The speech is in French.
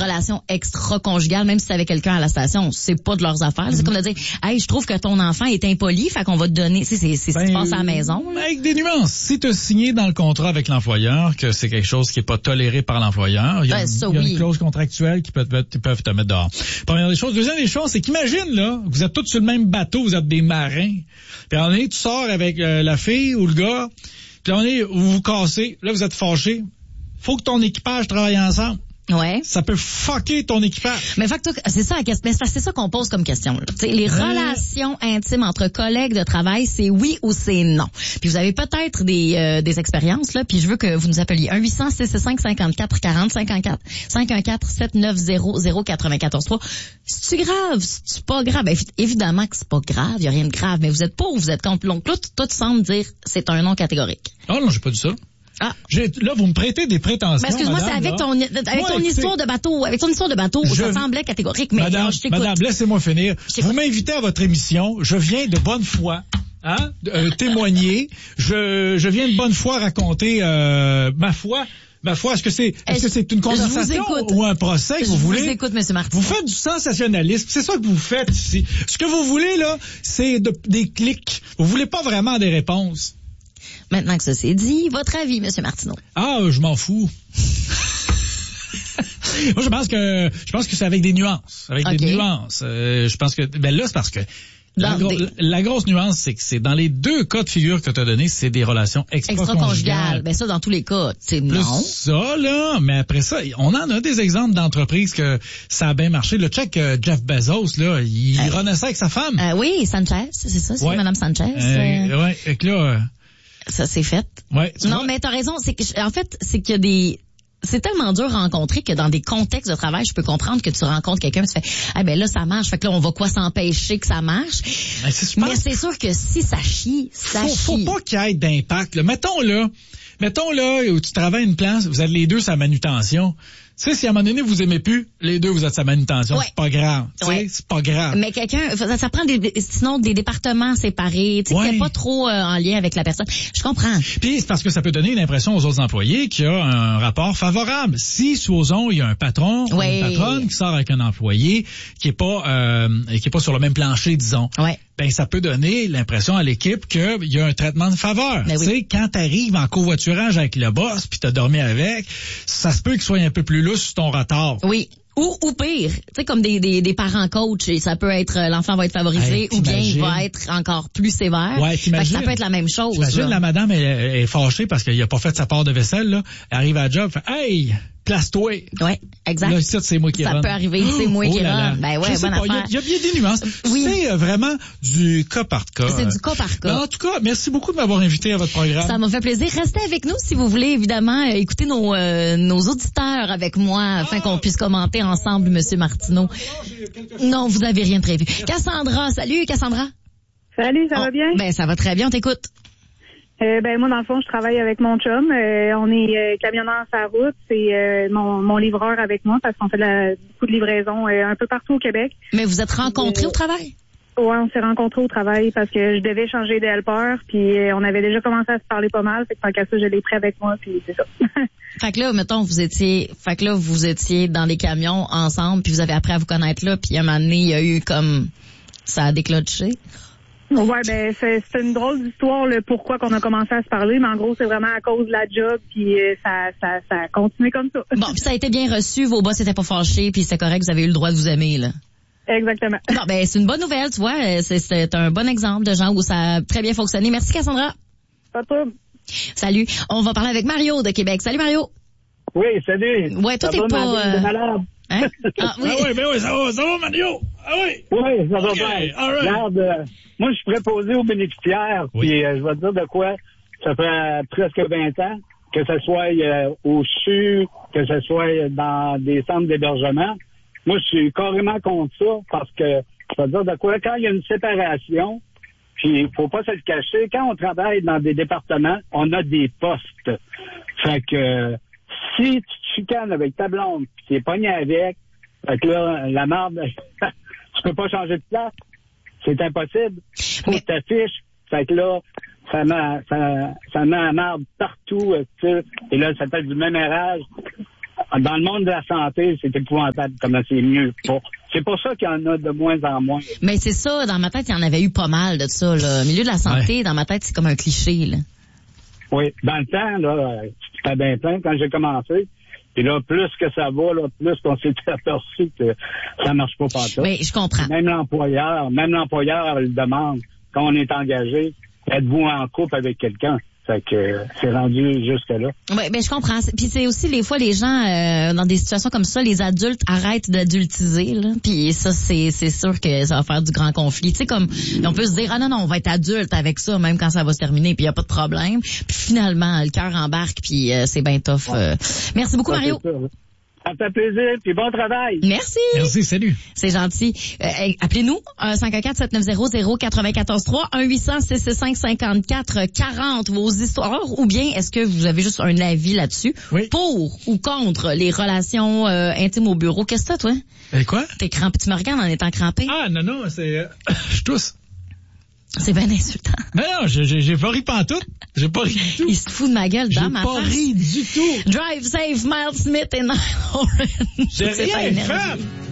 relation extra-conjugale, même si c'est avec quelqu'un à la station, c'est pas de leurs affaires. C'est comme de dire, hey, je trouve que ton enfant est impoli, fait qu'on va te donner, c'est ce qui se passe à la maison. Avec des nuances. Si tu as signé dans le contrat avec l'employeur que c'est quelque chose qui est pas toléré par l'employeur, il y a une clause contractuelle qui peuvent te mettre dehors. Première des choses. Deuxième des choses, c'est qu'imagine, là, vous êtes tous sur le même bateau, vous êtes des marins. Puis à un moment donné, tu sors avec la fille ou le gars, puis à un moment donné, vous vous cassez, là, vous êtes fâchés. Faut que ton équipage travaille ensemble. Ouais. Ça peut fucker ton équipage. Mais fait que c'est ça la question. C'est ça qu'on pose comme question. Là. Les relations intimes entre collègues de travail, c'est oui ou c'est non. Puis vous avez peut-être des expériences là. Puis je veux que vous nous appeliez 1-800-665-5440 514-790-094-3. C'est-tu grave? C'est pas grave? Ben, évidemment que c'est pas grave. Il y a rien de grave. Mais vous êtes pour ou vous êtes contre? Donc là, toi, tu sembles dire c'est un non catégorique. Oh non, j'ai pas dit ça. Ah. Là, vous me prêtez des prétentions. Mais excuse-moi, madame, c'est avec ton histoire de bateau. Avec ton histoire de bateau, ça semblait catégorique. Mais madame, laissez-moi finir. Vous m'invitez à votre émission. Je viens de bonne foi, témoigner. Je viens de bonne foi raconter ma foi. Ma foi, est-ce que c'est une conversation ou un procès que vous voulez? Je vous écoute, M. Martin. Vous faites du sensationnalisme. C'est ça que vous faites ici. Ce que vous voulez, là, c'est des clics. Vous voulez pas vraiment des réponses. Maintenant que ça c'est dit, votre avis, M. Martineau? Ah, je m'en fous. Moi, je pense que c'est avec des nuances. Des nuances. Je pense que, là, c'est parce que la grosse nuance, c'est que c'est dans les deux cas de figure que tu as donné, c'est des relations extra-conjugales. Ben ça, dans tous les cas, c'est non. Ça, là, mais après ça, on en a des exemples d'entreprises que ça a bien marché. Le check Jeff Bezos, là, il renaissait avec sa femme. Oui, Sanchez, c'est ça, c'est Mme Sanchez. Ouais, et que là... Ça c'est fait. Ouais, non, mais t'as raison. C'est qu'il y a des... C'est tellement dur à rencontrer que dans des contextes de travail, je peux comprendre que tu rencontres quelqu'un et tu fais, là, ça marche. Fait que là, on va s'empêcher que ça marche. Mais c'est sûr que si ça chie, ça chie. Faut pas qu'il y ait d'impact, là. Mettons là, où tu travailles une place, vous êtes les deux sa manutention. Tu sais, si à un moment donné, vous aimez plus, les deux, vous êtes sa manutention, c'est pas grave. Tu sais, c'est pas grave. Mais ça prend sinon des départements séparés, tu sais, qui n'est pas trop en lien avec la personne. Je comprends. Puis, c'est parce que ça peut donner une impression aux autres employés qu'il y a un rapport favorable. Si, supposons, il y a un patron ou une patronne qui sort avec un employé qui est pas sur le même plancher, disons. Ouais. Ben, ça peut donner l'impression à l'équipe qu'il y a un traitement de faveur. Tu sais, quand t'arrives en covoiturage avec le boss puis t'as dormi avec, ça se peut qu'il soit un peu plus lousse sur ton retard. Oui. Ou pire, tu sais, comme des parents coach, et ça peut être, l'enfant va être favorisé, ou bien il va être encore plus sévère. Ouais, ça peut être la même chose. T'imagines, la madame est fâchée parce qu'il a pas fait sa part de vaisselle, là. Elle arrive à la job, fait, hey! Place-toi. Ouais, exact. Là, c'est moi qui Ça peut arriver, c'est moi qui rentre. Ben ouais, bonne affaire. Il y a bien des nuances. Oui. C'est vraiment du cas par cas. C'est du cas par cas. Ben, en tout cas, merci beaucoup de m'avoir invité à votre programme. Ça m'a fait plaisir. Restez avec nous si vous voulez, évidemment, écouter nos auditeurs avec moi afin qu'on puisse commenter ensemble, Monsieur Martineau. Non, vous n'avez rien prévu. Cassandra, salut Cassandra. Salut, ça va bien? Ben, ça va très bien, on t'écoute. Moi, dans le fond, je travaille avec mon chum. On est camionneur sur la route. C'est mon livreur avec moi parce qu'on fait beaucoup de livraisons un peu partout au Québec. Mais vous êtes rencontrés au travail? Ouais, on s'est rencontrés au travail parce que je devais changer de helper, puis on avait déjà commencé à se parler pas mal. Fait que tant qu'à ça, je l'ai pris avec moi, puis c'est ça. Fait que là, mettons, vous étiez dans les camions ensemble, puis vous avez appris à vous connaître là, puis à un moment donné, il y a eu comme... Ça a déclenché. Ouais, ben c'est une drôle d'histoire le pourquoi qu'on a commencé à se parler, mais en gros c'est vraiment à cause de la job, puis ça a continué comme ça. Bon, puis ça a été bien reçu, vos boss étaient pas fâchés, puis c'est correct, vous avez eu le droit de vous aimer là. Exactement. Non, ben c'est une bonne nouvelle, tu vois, c'est un bon exemple de gens où ça a très bien fonctionné. Merci Cassandra. Pas de problème. Salut, on va parler avec Mario de Québec. Salut Mario. Oui, salut. Ouais, toi t'es pas malade. Hein? Ah oui. Ah oui, ben oui, ça va Mario. Ah oui. Oui, ça va bien. Right. Regarde, moi, je suis préposé aux bénéficiaires, puis je vais te dire de quoi. Ça fait presque 20 ans, que ce soit au CHU, que ce soit dans des centres d'hébergement. Moi, je suis carrément contre ça, parce que, je vais te dire de quoi, quand il y a une séparation, puis il faut pas se le cacher, quand on travaille dans des départements, on a des postes. Fait que, si tu te chicanes avec ta blonde, puis t'es pogné avec, fait que là, la merde, tu peux pas changer de place. C'est impossible. Faut que t'affiches. Fait que là, ça met la merde partout, tu sais. Et là, ça fait du mémérage. dans le monde de la santé, c'est épouvantable comment c'est mieux. C'est pour ça qu'il y en a de moins en moins. Mais c'est ça, dans ma tête, il y en avait eu pas mal de ça, là. Milieu de la santé, dans ma tête, c'est comme un cliché, là. Oui, dans le temps, là, c'était bien plein quand j'ai commencé. Et là, plus que ça va, là, plus qu'on s'est aperçu que ça marche pas partout. Oui, je comprends. Même l'employeur le demande, quand on est engagé, êtes-vous en couple avec quelqu'un? Fait que c'est rendu jusque-là. Oui, ben je comprends. Puis c'est aussi les fois les gens dans des situations comme ça, les adultes arrêtent d'adultiser, là. Puis ça c'est sûr que ça va faire du grand conflit. Tu sais, comme on peut se dire non, on va être adulte avec ça même quand ça va se terminer, puis y a pas de problème. Puis finalement le cœur embarque, puis c'est bien tough. Merci beaucoup, Mario. Ça fait plaisir, puis bon travail. Merci. Merci, salut. C'est gentil. Appelez-nous, 514-790-0943, 1-800-665-5440, vos histoires, ou bien est-ce que vous avez juste un avis là-dessus? Oui. Pour ou contre les relations intimes au bureau? Qu'est-ce que t'as, toi? Quoi? T'es crampé, tu me regardes en étant crampé? Ah, non, c'est... je tousse. C'est bien insultant. Non, j'ai pas ri pantoute. J'ai pas ri du tout. Il se fout de ma gueule dans ma face. J'ai pas ri du tout. Drive safe, Miles Smith et Nile Orange. J'ai rien fait.